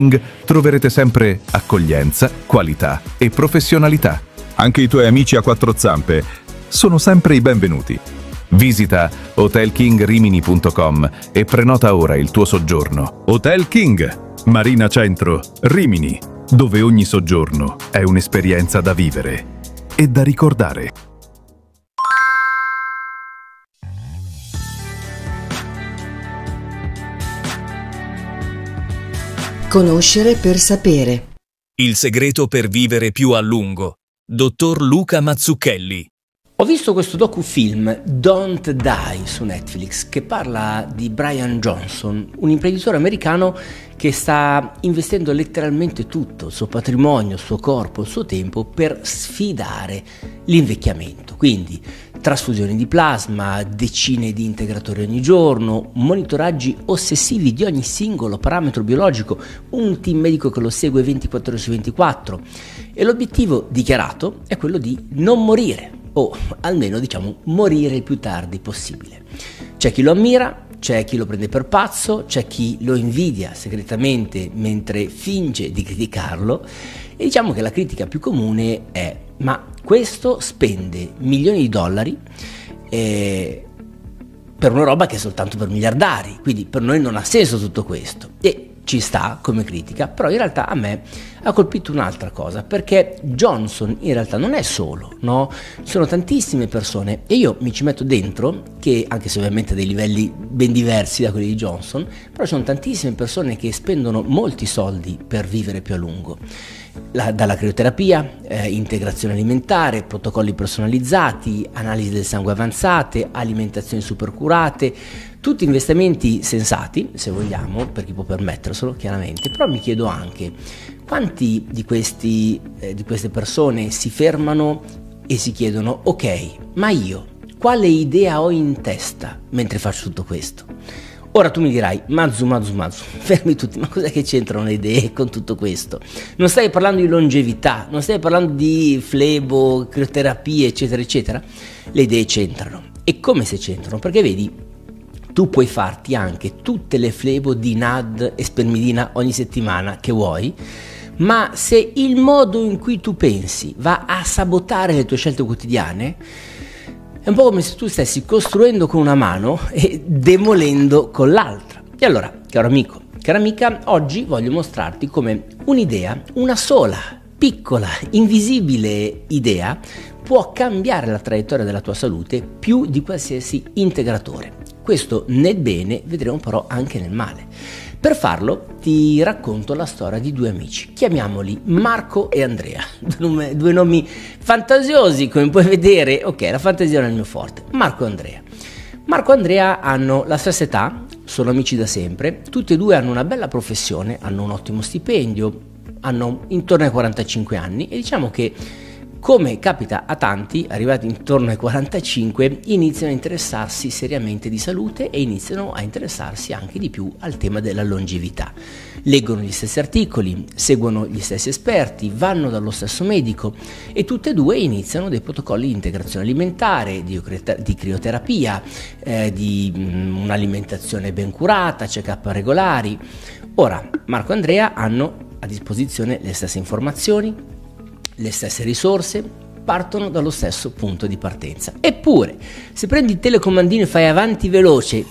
troverete sempre accoglienza, qualità e professionalità. Anche i tuoi amici a quattro zampe sono sempre i benvenuti. Visita hotelkingrimini.com e prenota ora il tuo soggiorno. Hotel King, Marina Centro, Rimini, dove ogni soggiorno è un'esperienza da vivere e da ricordare. Conoscere per sapere. Il segreto per vivere più a lungo. Dottor Luca Mazzucchelli. Ho visto questo docufilm Don't Die su Netflix che parla di Brian Johnson, un imprenditore americano che sta investendo letteralmente tutto, il suo patrimonio, il suo corpo, il suo tempo per sfidare l'invecchiamento. Quindi trasfusioni di plasma, decine di integratori ogni giorno, monitoraggi ossessivi di ogni singolo parametro biologico, un team medico che lo segue 24 ore su 24 e l'obiettivo dichiarato è quello di non morire o almeno morire il più tardi possibile. C'è chi lo ammira, c'è chi lo prende per pazzo, c'è chi lo invidia segretamente mentre finge di criticarlo e diciamo che la critica più comune è: ma questo spende milioni di dollari per una roba che è soltanto per miliardari, quindi per noi non ha senso tutto questo. E ci sta come critica, però in realtà a me ha colpito un'altra cosa, perché Johnson in realtà non è solo, no? Ci sono tantissime persone e io mi ci metto dentro, che anche se ovviamente a dei livelli ben diversi da quelli di Johnson, però ci sono tantissime persone che spendono molti soldi per vivere più a lungo. Dalla crioterapia, integrazione alimentare, protocolli personalizzati, analisi del sangue avanzate, alimentazioni supercurate, tutti investimenti sensati, se vogliamo, per chi può permetterselo chiaramente, però mi chiedo anche quanti di queste persone si fermano e si chiedono: ok, ma io quale idea ho in testa mentre faccio tutto questo? Ora tu mi dirai: Mazzu, fermi tutti, ma cos'è che c'entrano le idee con tutto questo? Non stai parlando di longevità, non stai parlando di flebo, crioterapie, eccetera, eccetera? Le idee c'entrano. E come se c'entrano? Perché vedi, tu puoi farti anche tutte le flebo di NAD e spermidina ogni settimana che vuoi, ma se il modo in cui tu pensi va a sabotare le tue scelte quotidiane, è un po' come se tu stessi costruendo con una mano e demolendo con l'altra. E allora, caro amico, cara amica, oggi voglio mostrarti come un'idea, una sola, piccola, invisibile idea, può cambiare la traiettoria della tua salute più di qualsiasi integratore. Questo nel bene, vedremo però anche nel male. Per farlo ti racconto la storia di due amici, chiamiamoli Marco e Andrea, due nomi fantasiosi come puoi vedere. Ok, la fantasia non è il mio forte. Marco e Andrea hanno la stessa età, sono amici da sempre, tutti e due hanno una bella professione, hanno un ottimo stipendio, hanno intorno ai 45 anni e diciamo che, come capita a tanti, arrivati intorno ai 45, iniziano a interessarsi seriamente di salute e iniziano a interessarsi anche di più al tema della longevità. Leggono gli stessi articoli, seguono gli stessi esperti, vanno dallo stesso medico e tutte e due iniziano dei protocolli di integrazione alimentare, di crioterapia, di un'alimentazione ben curata, check-up regolari. Ora, Marco e Andrea hanno a disposizione le stesse informazioni, le stesse risorse, partono dallo stesso punto di partenza. Eppure, se prendi il telecomandino e fai avanti veloce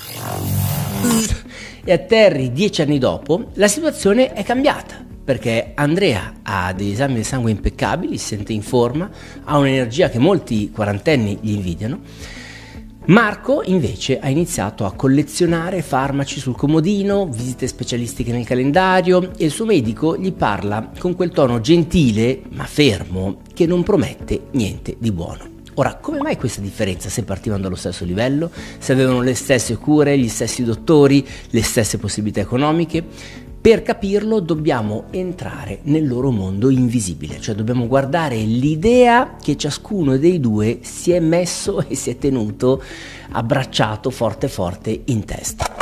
e atterri 10 anni dopo, la situazione è cambiata, perché Andrea ha degli esami del sangue impeccabili, si sente in forma, ha un'energia che molti quarantenni gli invidiano. Marco invece ha iniziato a collezionare farmaci sul comodino, visite specialistiche nel calendario e il suo medico gli parla con quel tono gentile ma fermo che non promette niente di buono. Ora, come mai questa differenza se partivano dallo stesso livello, se avevano le stesse cure, gli stessi dottori, le stesse possibilità economiche? Per capirlo dobbiamo entrare nel loro mondo invisibile, cioè dobbiamo guardare l'idea che ciascuno dei due si è messo e si è tenuto abbracciato forte forte in testa.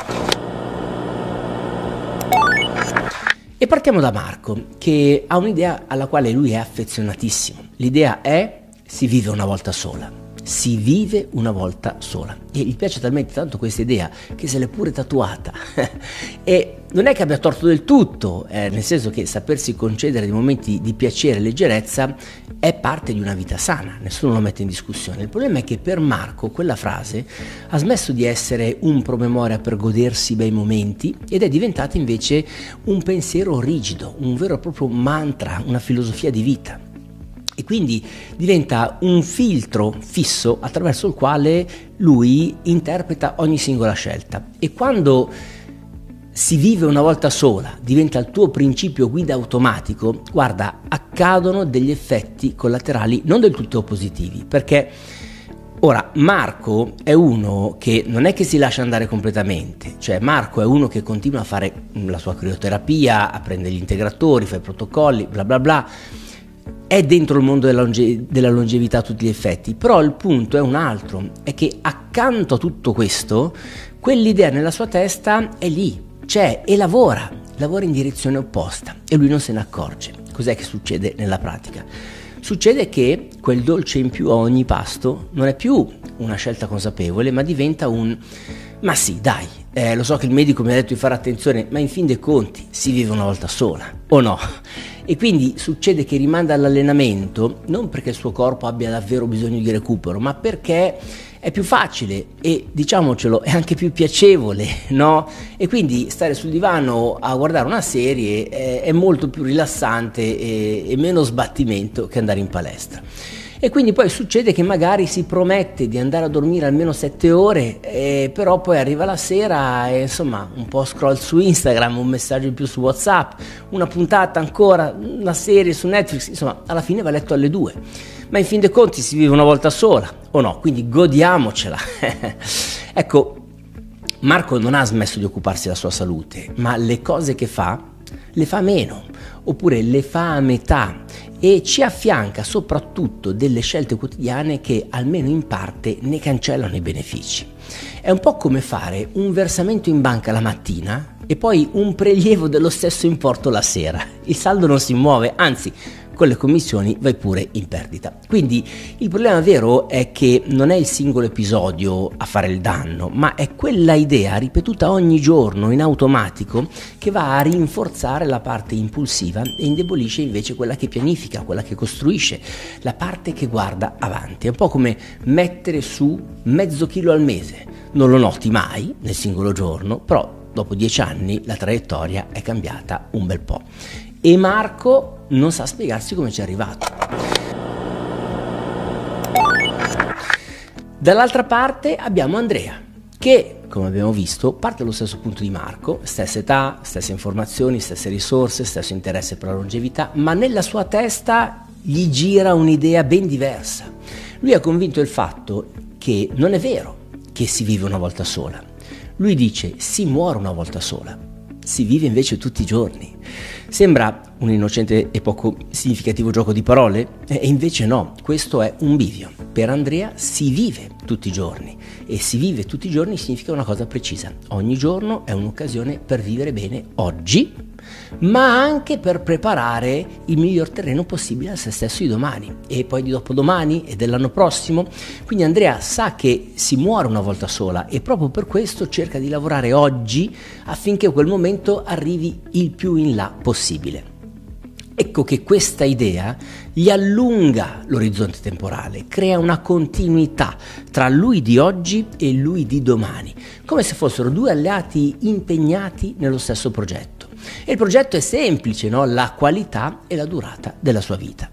E partiamo da Marco, che ha un'idea alla quale lui è affezionatissimo. L'idea è: si vive una volta sola. Si vive una volta sola e gli piace talmente tanto questa idea che se l'è pure tatuata e non è che abbia torto del tutto, nel senso che sapersi concedere dei momenti di piacere e leggerezza è parte di una vita sana, nessuno lo mette in discussione. Il problema è che per Marco quella frase ha smesso di essere un promemoria per godersi bei momenti ed è diventata invece un pensiero rigido, un vero e proprio mantra, una filosofia di vita. E quindi diventa un filtro fisso attraverso il quale lui interpreta ogni singola scelta. E quando si vive una volta sola, diventa il tuo principio guida automatico, guarda, accadono degli effetti collaterali non del tutto positivi, perché ora Marco è uno che non è che si lascia andare completamente, cioè Marco è uno che continua a fare la sua crioterapia, a prendere gli integratori, fa i protocolli, bla bla bla, è dentro il mondo della longevità a tutti gli effetti, però il punto è un altro, è che accanto a tutto questo, quell'idea nella sua testa è lì, c'è e lavora in direzione opposta e lui non se ne accorge. Cos'è che succede nella pratica? Succede che quel dolce in più a ogni pasto non è più una scelta consapevole, ma diventa un ma sì, dai, lo so che il medico mi ha detto di fare attenzione, ma in fin dei conti si vive una volta sola, o no? E quindi succede che rimanda all'allenamento non perché il suo corpo abbia davvero bisogno di recupero, ma perché è più facile e, diciamocelo, è anche più piacevole, no? E quindi stare sul divano a guardare una serie è molto più rilassante e meno sbattimento che andare in palestra. E quindi poi succede che magari si promette di andare a dormire almeno 7 ore, però poi arriva la sera e insomma un po' scroll su Instagram, un messaggio in più su WhatsApp, una puntata ancora, una serie su Netflix, insomma alla fine va a letto alle 2. Ma in fin dei conti si vive una volta sola, o no? Quindi godiamocela. Ecco, Marco non ha smesso di occuparsi della sua salute, ma le cose che fa, le fa meno, oppure le fa a metà e ci affianca soprattutto delle scelte quotidiane che almeno in parte ne cancellano i benefici. È un po' come fare un versamento in banca la mattina e poi un prelievo dello stesso importo la sera. Il saldo non si muove, anzi con le commissioni vai pure in perdita. Quindi il problema vero è che non è il singolo episodio a fare il danno, ma è quella idea ripetuta ogni giorno in automatico che va a rinforzare la parte impulsiva e indebolisce invece quella che pianifica, quella che costruisce, la parte che guarda avanti. È un po' come mettere su mezzo chilo al mese. Non lo noti mai nel singolo giorno, però dopo 10 anni la traiettoria è cambiata un bel po'. E Marco non sa spiegarsi come ci è arrivato. Dall'altra parte abbiamo Andrea, che, come abbiamo visto, parte dallo stesso punto di Marco, stessa età, stesse informazioni, stesse risorse, stesso interesse per la longevità, ma nella sua testa gli gira un'idea ben diversa. Lui ha convinto il fatto che non è vero che si vive una volta sola. Lui dice si muore una volta sola, si vive invece tutti i giorni. Sembra un innocente e poco significativo gioco di parole, e invece no, questo è un bivio. Per Andrea si vive tutti i giorni, e si vive tutti i giorni significa una cosa precisa: ogni giorno è un'occasione per vivere bene oggi, ma anche per preparare il miglior terreno possibile a se stesso di domani, e poi di dopodomani e dell'anno prossimo. Quindi Andrea sa che si muore una volta sola e proprio per questo cerca di lavorare oggi affinché quel momento arrivi il più in là possibile. Ecco che questa idea gli allunga l'orizzonte temporale, crea una continuità tra lui di oggi e lui di domani, come se fossero due alleati impegnati nello stesso progetto. E il progetto è semplice, no? La qualità e la durata della sua vita.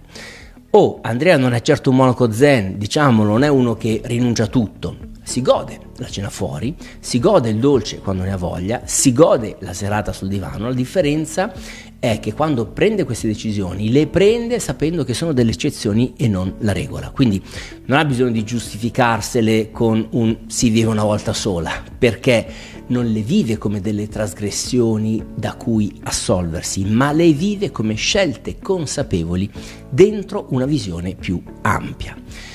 Andrea non è certo un monaco zen, diciamolo, non è uno che rinuncia a tutto. Si gode la cena fuori, si gode il dolce quando ne ha voglia, si gode la serata sul divano. La differenza è che quando prende queste decisioni le prende sapendo che sono delle eccezioni e non la regola. Quindi non ha bisogno di giustificarsele con un si vive una volta sola, perché non le vive come delle trasgressioni da cui assolversi, ma le vive come scelte consapevoli dentro una visione più ampia.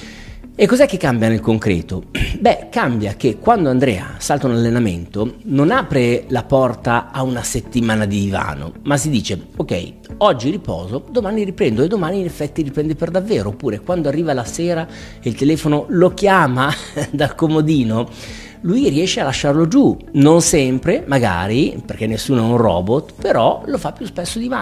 E cos'è che cambia nel concreto? Cambia che quando Andrea salta un allenamento non apre la porta a una settimana di divano, ma si dice ok, oggi riposo, domani riprendo, e domani in effetti riprende per davvero. Oppure quando arriva la sera e il telefono lo chiama dal comodino, lui riesce a lasciarlo giù, non sempre magari, perché nessuno è un robot, però lo fa più spesso di